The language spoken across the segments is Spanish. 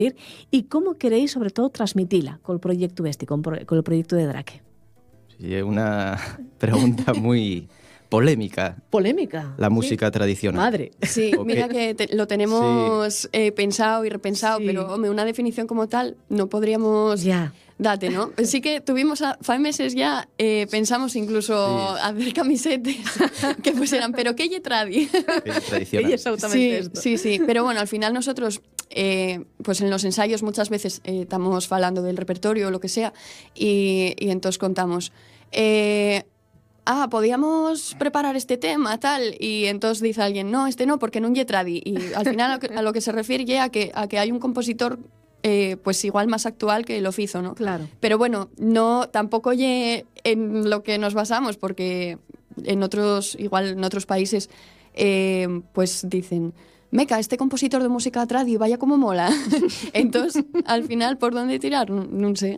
y cómo queréis, sobre todo, transmitila con el proyecto con el proyecto de Drake. Sí, es una pregunta muy polémica. Polémica. La música tradicional. Madre. Sí, mira que lo tenemos pensado y repensado, pero hombre, una definición como tal no podríamos darte, ¿no? Sí que tuvimos fa meses ya, pensamos incluso hacer camisetas que pusieran, pero ¿qué lle tradi? Tradicional. Exactamente esto. Sí, pero bueno, al final nosotros, pues en los ensayos muchas veces estamos falando del repertorio o lo que sea, y entonces contamos... podíamos preparar este tema, tal, y entonces dice alguien, no, este no, porque non lle tradi, y al final a lo que se refiere a que hay un compositor pues igual más actual que lo hizo, ¿no? Claro. Pero bueno, no, tampoco lle en lo que nos basamos, porque en otros países pues dicen, meca, este compositor de música tradi, vaya como mola. Entonces, al final, ¿por dónde tirar? No sé.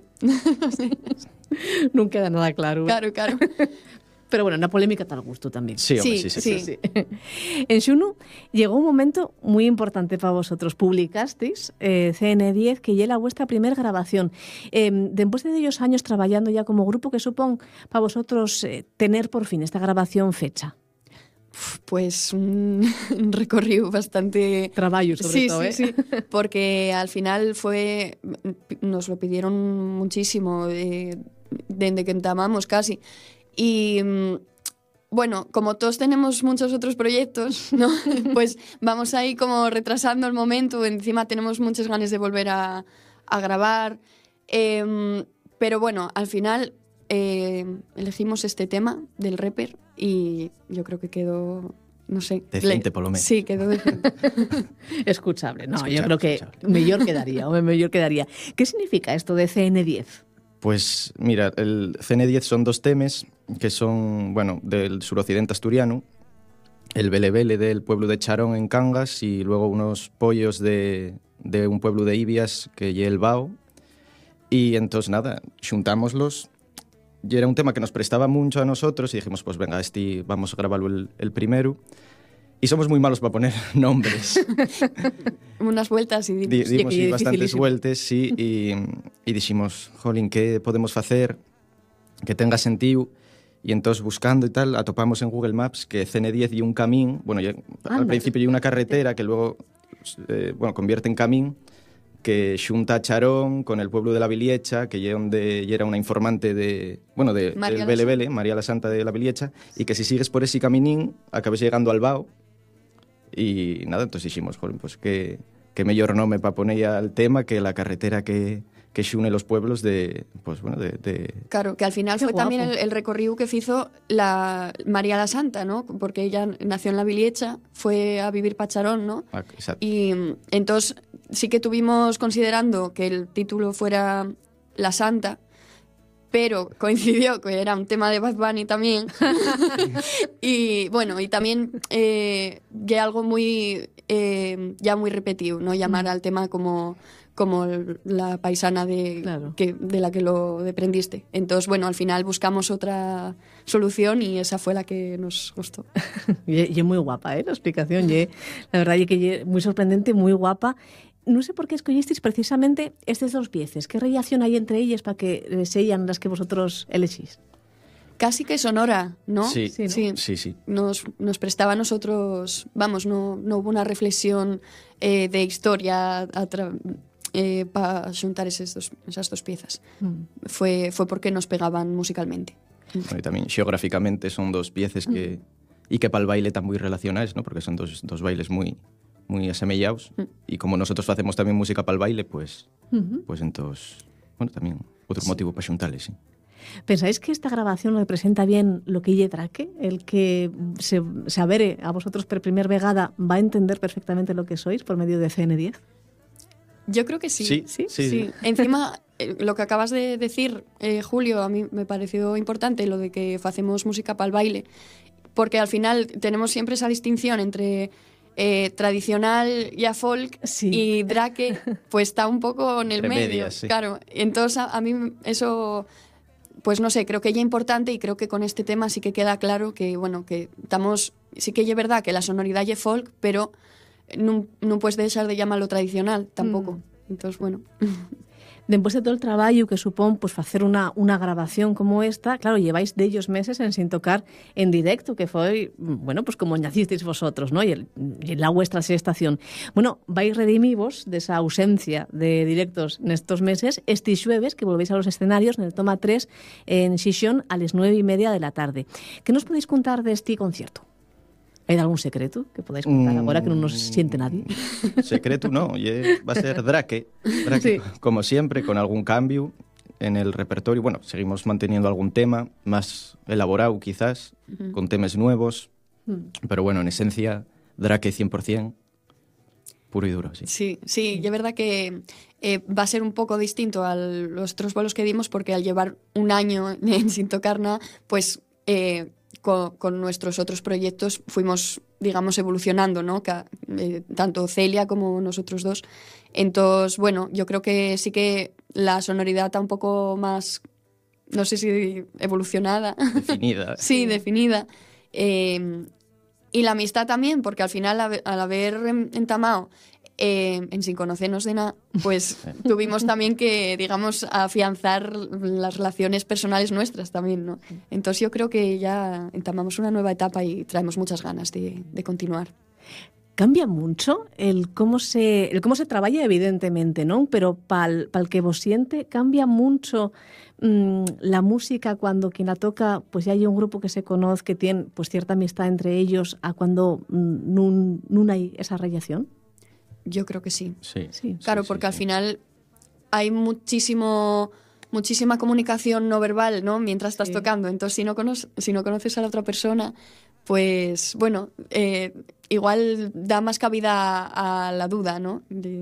No queda nada claro. Claro. Pero bueno, una polémica tal gusto también. Sí, hombre, sí. En Xunu llegó un momento muy importante para vosotros. Publicasteis CN10, que ya la vuestra primera grabación. Después de ellos años trabajando ya como grupo, ¿qué supone para vosotros tener por fin esta grabación fecha? Pues un recorrido bastante... Trabajo, sobre todo, Sí, porque al final nos lo pidieron muchísimo, desde que entamamos casi. Y bueno, como todos tenemos muchos otros proyectos, ¿no? Pues vamos ahí como retrasando el momento. Encima tenemos muchas ganas de volver a grabar. Pero bueno, al final elegimos este tema del rapper y yo creo que quedó, no sé... Decente, por lo menos. Sí, quedó decente. Escuchable. No, yo creo que mejor quedaría. ¿Qué significa esto de CN10? Pues mira, el CN10 son 2 temes que son, bueno, del suroccidente asturiano, el Belebele del pueblo de Charón en Cangas y luego unos pollos de un pueblo de Ibias que lle el Bao. Y entonces nada, xuntámoslos y era un tema que nos prestaba mucho a nosotros y dijimos, pues venga, vamos a grabarlo el primero. Y somos muy malos para poner nombres. Unas vueltas y dimos bastantes vueltas, sí, y dijimos, jolín, ¿qué podemos hacer que tenga sentido? Y entonces buscando y tal, atopamos en Google Maps que CN10 y un camín, bueno, al principio hay una carretera que luego convierte en camín, que xunta a Charón con el pueblo de la Viliecha, que era una informante del Belebele, María la Santa de la Viliecha, y que si sigues por ese caminín acabes llegando al Bao. Y nada, entonces dijimos, joder, pues qué mejor nombre para poner al tema que la carretera que xune los pueblos de... Claro, que al final Qué fue guapo. también el recorrido que hizo la María la Santa, ¿no? Porque ella nació en la Viliecha, fue a vivir Pacharón, ¿no? Exacto. Y entonces sí que tuvimos considerando que el título fuera La Santa, pero coincidió que era un tema de Bad Bunny también. Y bueno, y también ya algo muy ya muy repetido, ¿no? Llamar al tema como la paisana de la que lo deprendiste. Entonces, bueno, al final buscamos otra solución y esa fue la que nos gustó. Y muy guapa, la explicación. La verdad es que muy sorprendente, muy guapa. No sé por qué escogisteis precisamente estas 2 piezas. ¿Qué relación hay entre ellas para que sean las que vosotros elegís? Casi que sonora, ¿no? Sí, ¿no? Sí. Nos prestaba a nosotros, vamos, no hubo una reflexión de historia para juntar esas dos piezas. Fue porque nos pegaban musicalmente. Bueno, y también xeográficamente son 2 piezas que para el baile están muy relacionadas, ¿no? Porque son dos bailes muy asemellados y como nosotros hacemos también música para el baile, pues entonces, bueno, también otro motivo para xuntarles, sí. ¿Pensáis que esta grabación representa bien lo que lle Drake? El que se avere a vosotros por primera vegada va a entender perfectamente lo que sois por medio de CN10? Yo creo que sí. Sí. Encima, lo que acabas de decir, Julio, a mí me pareció importante lo de que hacemos música para el baile, porque al final tenemos siempre esa distinción entre tradicional y a folk, y Drake pues está un poco en el medio, sí. Claro. Entonces a mí eso, pues no sé, creo que ya es importante y creo que con este tema sí que queda claro que, bueno, que estamos, sí que es verdad que la sonoridad es folk, pero no puedes dejar de llamarlo tradicional tampoco. Entonces, bueno... Después de todo el traballo que supón pues facer unha grabación como esta, claro, lleváis de ellos meses sin tocar en directo, que foi, bueno, pues como nacisteis vosotros, ¿no? Y la vuestra estación. Bueno, vais redimivos desa ausencia de directos nestos meses, este xueves que volvéis a los escenarios en el Toma 3 en Xixón a las 9:30 de la tarde. ¿Qué nos podéis contar de este concierto? ¿Hay algún secreto que podáis contar ahora que no nos siente nadie? Secreto no, va a ser Drake, Sí. como siempre, con algún cambio en el repertorio. Bueno, seguimos manteniendo algún tema más elaborado quizás, con temas nuevos, pero bueno, en esencia, Drake 100%, puro y duro, sí. Sí, sí, y es verdad que va a ser un poco distinto a los otros bolos que dimos porque al llevar un año sin tocar nada, pues... con nuestros otros proyectos fuimos, digamos, evolucionando, ¿no? Tanto Celia como nosotros dos. Entonces, bueno, yo creo que sí que la sonoridad está un poco más, no sé si evolucionada. Definida. Sí, definida. Y la amistad también, porque al final, al haber entamado en sin conocernos de nada, pues tuvimos también que, digamos, afianzar las relaciones personales nuestras también, ¿no? Entonces yo creo que ya entamamos una nueva etapa y traemos muchas ganas de continuar. Cambia mucho el cómo se traballa, evidentemente, ¿no? Pero pal que vos siente, cambia mucho la música cuando quien la toca, pues ya hay un grupo que se conoce, que tiene pues cierta amistad entre ellos, a cuando no hay esa relación. Yo creo que sí. Sí. Claro, porque al final hay muchísima comunicación no verbal, ¿no? Mientras estás tocando. Entonces, si no conoces a la otra persona, pues, bueno, igual da más cabida a la duda, ¿no?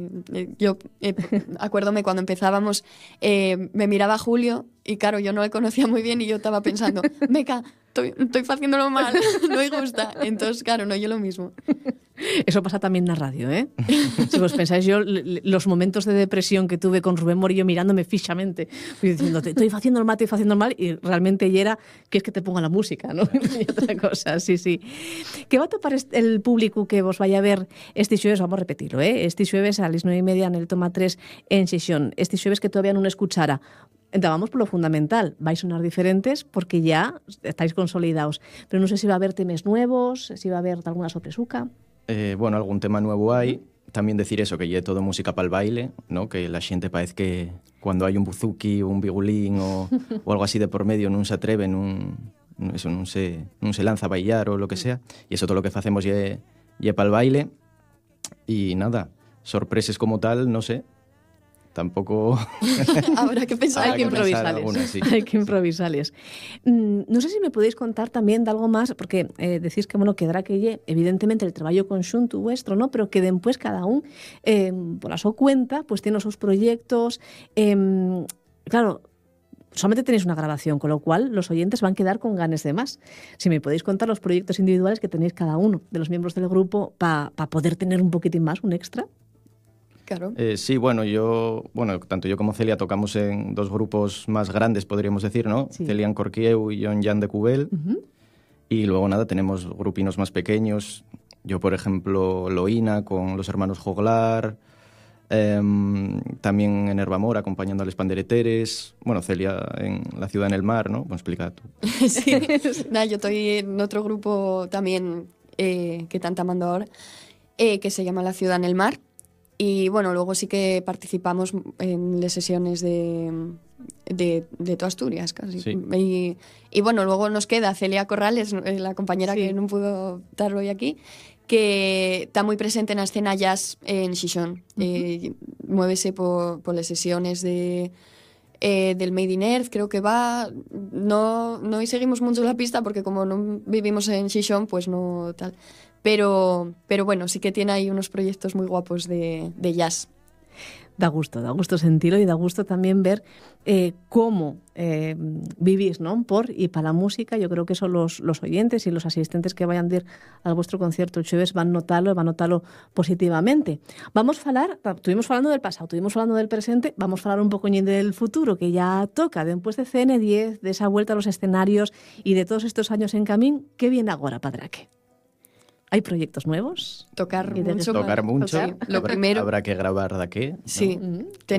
Yo acuérdome cuando empezábamos, me miraba Julio y, claro, yo no le conocía muy bien y yo estaba pensando, meca, estoy haciéndolo mal, no me gusta. Entonces, claro, no, yo lo mismo. Eso pasa también en la radio, ¿eh? Si vos pensáis, yo los momentos de depresión que tuve con Rubén Morillo mirándome fijamente, diciendo, estoy haciendo mal, y realmente ella era, que es que te ponga la música, ¿no? Y otra cosa, sí. ¿Qué va a topar el público que vos vaya a ver este xueves? Vamos a repetirlo, ¿eh? Este xueves a las 9:30 en el Toma 3 en Xixón. Este xueves que todavía non escuchara. Entramos por lo fundamental, vais a sonar diferentes porque ya estáis consolidados, pero no sé si va a haber temas nuevos, si va a haber alguna sorpresuca. Bueno, algún tema nuevo hay. También decir eso, que ya todo música para el baile, ¿no? Que la gente parece que cuando hay un buzuki o un bigulín o algo así de por medio no se atreve, no se lanza a bailar o lo que sea. Y eso todo lo que hacemos ya para el baile. Y nada, sorpresas como tal, no sé. Tampoco... Habrá que pensar. Hay que improvisarles. Algunas, sí. Hay que improvisarles. No sé si me podéis contar también de algo más, porque decís que, bueno, quedará que evidentemente el trabajo conxunto vuestro, ¿no? Pero que después cada uno, por la su cuenta, pues tiene sus proyectos. Claro, solamente tenéis una grabación, con lo cual los oyentes van a quedar con ganas de más. Si me podéis contar los proyectos individuales que tenéis cada uno de los miembros del grupo para poder tener un poquitín más, un extra. Claro. Sí, tanto yo como Celia tocamos en dos grupos más grandes, podríamos decir, ¿no? Sí. Celia en Corquieu y yo en Jan de Cubel. Y luego, nada, tenemos grupinos más pequeños. Yo, por ejemplo, Loína con los hermanos Joglar. También en Herbamor, acompañando a los pandereteres. Bueno, Celia en La Ciudad en el Mar, ¿no? Bueno, explica tú. Sí. Nada, yo estoy en otro grupo también que están tamando ahora, que se llama La Ciudad en el Mar. Y bueno, luego sí que participamos en las sesiones de toda Asturias, casi. Sí. Y bueno, luego nos queda Celia Corrales, la compañera que no pudo estar hoy aquí, que está muy presente en la escena jazz en Xixón. Muévese por las sesiones del Made in Earth, creo que va. No seguimos mucho la pista porque como no vivimos en Xixón, pues no tal. Pero bueno, sí que tiene ahí unos proyectos muy guapos de jazz. Da gusto sentirlo y da gusto también ver cómo vivís, ¿no? Por y para la música. Yo creo que eso los oyentes y los asistentes que vayan a ir a vuestro concierto el xueves van a notarlo positivamente. Estuvimos hablando del pasado, estuvimos hablando del presente, vamos a hablar un poco del futuro, que ya toca, después de CN10, de esa vuelta a los escenarios y de todos estos años en camino. ¿Qué viene ahora, Padraque? ¿Hay proyectos nuevos? Tocar Y de mucho. Tocar mucho. Sí, lo habrá, primero. habrá que grabar de qué. Sí, ¿no?